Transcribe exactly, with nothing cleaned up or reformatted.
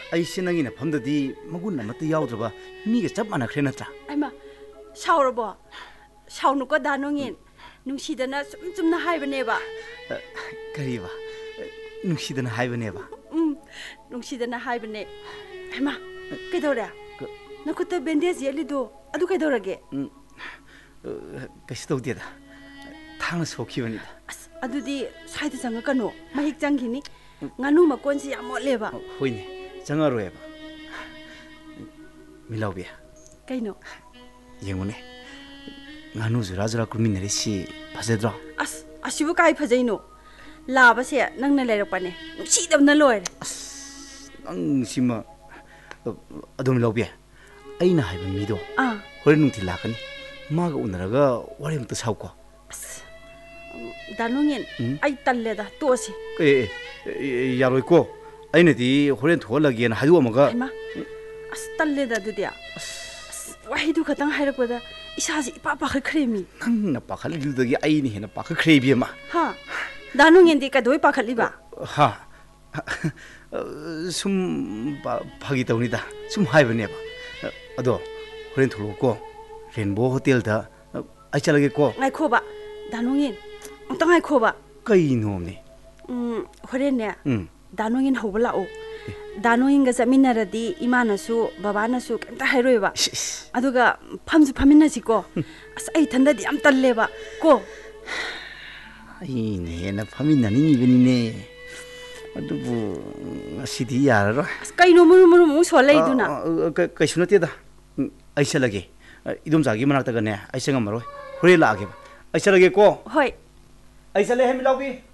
ꯑꯩꯁꯦ ꯅꯪꯒꯤ ꯅꯐꯝꯗꯗꯤ ꯃꯒꯨꯟ ꯑꯃꯠꯇ ꯌꯥꯎꯗ꯭ꯔꯕ ꯃꯤꯒ ꯆꯞ ꯃꯥꯟꯅꯈ꯭ꯔꯦ ꯅꯠꯇ꯭ꯔꯥ? ꯑꯩꯃ ꯁꯥꯎꯔꯕꯣ? ꯁꯥꯎꯅꯨꯀꯣ ꯗꯥ ꯅꯣꯡꯌꯦꯟ, ꯅꯨꯡꯁꯤꯗꯅ ꯁꯨꯝ ꯆꯨꯝꯅ ꯍꯥꯏꯕꯅꯦꯕ. ꯀꯔꯤꯕ? ꯅꯨꯡꯁꯤꯗꯅ ꯍꯥꯏꯕꯅꯦꯕ? ꯎꯝ, ꯅꯨꯡꯁꯤꯗꯅ ꯍꯥꯏꯕꯅꯦ. ꯑꯩꯃ ꯀꯩꯗꯧꯔꯦ? ꯅꯈꯨꯠꯇ ꯕꯦꯟꯗꯦꯖ ꯌꯦꯠꯂꯤꯗꯣ ꯑꯗꯨ ꯀꯩꯗꯧꯔꯒꯦ? ꯀꯩꯁꯨ ꯇꯧꯗꯦꯗ, ꯊꯥꯡꯅ ꯁꯣꯛꯈꯤꯕꯅꯤꯗ. ꯑꯁ ꯑꯗꯨꯗꯤ ꯁ꯭ꯋꯥꯏꯗ ꯆꯪꯉꯛꯀꯅꯣ, ꯃꯍꯤꯛ ꯆꯪꯈꯤꯅꯤ. ꯉꯥꯅꯨ ꯃꯀꯣꯟꯁꯤ ꯌꯥꯝ ꯃꯣꯠꯂꯦꯕ. ꯍꯣꯏꯅꯦ, ꯆꯪꯉꯔꯣꯏꯕ. ꯃꯤꯂꯥꯎꯕꯤ, ꯀꯩꯅꯣ? ꯌꯦꯡꯉꯨꯅꯦ, ꯉꯥꯅꯨ ꯖꯨꯔꯥ ꯖꯨꯔꯥ ꯀꯨꯝꯃꯤꯟꯅꯔꯤꯁꯤ ꯐꯖꯗ꯭ꯔꯣ? ꯑꯁ ꯑꯁꯤꯕꯨ ꯀꯥꯏ ꯐꯖꯩꯅꯣ? ꯂꯥꯕꯁꯦ ꯅꯪꯅ ꯂꯩꯔꯛꯄꯅꯦ, ꯅꯨꯡꯁꯤꯗꯕꯅ ꯂꯣꯏꯔꯦ. ꯑꯁ ꯅꯪ ꯁꯤꯃ, ꯑꯗꯣ ꯃꯤꯂꯥꯎꯕꯤ, ꯑꯩꯅ ꯍꯥꯏꯕ ꯃꯤꯗꯣ ꯑꯥ ꯍꯣꯔꯦꯟ ꯅꯨꯡꯊꯤꯜ ꯂꯥꯛꯀꯅꯤ. ꯃꯥꯒ ꯎꯅꯔꯒ ꯋꯥꯔꯤ ꯑꯃꯇ ꯁꯥꯎꯀꯣ. ꯑꯁ ꯗꯥ ꯅꯣꯡꯌꯦꯟ, ꯑꯩ ꯇꯜꯂꯦꯗ, ꯇꯣꯛꯑꯁꯤ. ꯑꯦ ꯌꯥꯔꯣꯏꯀꯣ, ꯑꯩꯅꯗꯤ ꯍꯣꯔꯦꯟ ꯊꯣꯛꯍꯜꯂꯒꯦꯅ ꯍꯥꯏꯗꯣꯛꯑꯝꯃꯒ. ꯍꯩꯃꯥ, ꯑꯁ ꯇꯜꯂꯦꯗ ꯑꯗꯨꯗꯤ. ꯑꯁ ꯋꯥꯍꯩꯗꯨ ꯈꯛꯇꯪ ꯍꯥꯏꯔꯛꯄꯗ ꯏꯁꯥꯁꯦ ꯏꯄꯥ ꯄꯥꯈꯠꯈ꯭ꯔꯦꯃꯤ. ꯅꯪꯅ ꯄꯥꯈꯠꯂꯤꯗꯨꯗꯒꯤ ꯑꯩꯅ ꯍꯦꯟꯅ ꯄꯥꯈꯠꯈ꯭ꯔꯦ ꯏꯕꯦꯝꯃ. ꯍꯥ, ꯗꯥ ꯅꯣꯡꯌꯦꯟꯗꯤ ꯀꯩꯗꯧꯕꯩ ꯄꯥꯈꯠꯂꯤꯕ? ꯍꯥ, ꯁꯨꯝ ꯐꯥꯒꯤ ꯇꯧꯅꯤꯗ, ꯁꯨꯝ ꯍꯥꯏꯕꯅꯦꯕ. ꯑꯗꯣ ꯍꯣꯔꯦꯟ ꯊꯣꯛꯂꯛꯎꯀꯣ, ꯔꯦꯟꯕꯣ ꯍꯣꯇꯦꯜꯗ ꯑꯩ ꯆꯠꯂꯒꯦꯀꯣ. ꯉꯥꯏꯈꯣꯕ ꯗꯥ ꯅꯣꯡꯌꯦꯟ, ꯑꯝꯇ ꯉꯥꯏꯈꯣꯕ. ꯀꯩꯅꯣꯅꯦ? ꯎꯝ, ꯍꯣꯔꯦꯟꯅꯦ ꯎꯝ, ꯗꯥ ꯅꯣꯡꯌꯦꯟ ꯍꯧꯕ ꯂꯥꯛꯑꯣ. ꯗꯥ ꯅꯣꯡꯌꯦꯟꯒ ꯆꯠꯃꯤꯟꯅꯔꯗꯤ ꯏꯃꯥꯅꯁꯨ ꯕꯕꯥꯅꯁꯨ ꯀꯩꯝꯇ ꯍꯥꯏꯔꯣꯏꯕ. ꯑꯗꯨꯒ ꯐꯝꯁꯨ ꯐꯝꯃꯤꯟꯅꯁꯤꯀꯣ. ꯑꯁ ꯑꯩ ꯏꯊꯟꯗꯗꯤ ꯌꯥꯝ ꯇꯜꯂꯦꯕ ꯀꯣ. ꯑꯩꯅ ꯍꯦꯟꯅ ꯐꯝꯃꯤꯟꯅꯅꯤꯡꯉꯤꯕꯅꯤꯅꯦ, ꯑꯗꯨꯕꯨ ꯉꯁꯤꯗꯤ ꯌꯥꯔꯔꯣꯏ. ꯑꯁ ꯀꯩꯅꯣ ꯃꯔꯨ ꯃꯔꯨ ꯑꯃꯨꯛ ꯁꯣꯜꯂꯛꯏꯗꯨꯅ? ꯀꯩꯁꯨ ꯅꯠꯇꯦꯗ, ꯑꯩ ꯆꯠꯂꯒꯦ. ꯏꯗꯣꯝꯆꯥꯒꯤ ꯃꯅꯥꯛꯇꯒꯅꯦ ꯑꯩ ꯆꯪꯉꯝꯃꯔꯣꯏ, ꯍꯣꯔꯦꯟ ꯂꯥꯛꯑꯒꯦꯕ. ꯑꯩ ꯆꯠꯂꯒꯦꯀꯣ. ꯍꯣꯏ. ꯑꯩ ꯆꯠꯂꯦ ꯃꯤꯂꯥꯎꯕꯤ.